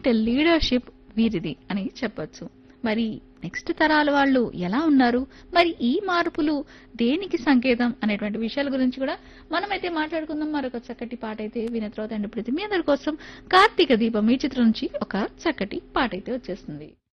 Great leadership వీరిది అని చెప్పొచ్చు. మరి నెక్స్ట్ తరాల వాళ్ళు ఎలా ఉన్నారు, మరి ఈ మార్పులు దేనికి సంకేతం అనేటువంటి విషయాల గురించి కూడా మనమైతే మాట్లాడుకుందాం. మరొక చక్కటి పాట అయితే విన్న తర్వాత అండి. ఇప్పుడు మీ అందరి కోసం కార్తీక దీపం ఈ చిత్రం నుంచి ఒక చక్కటి పాట అయితే వచ్చేస్తుంది.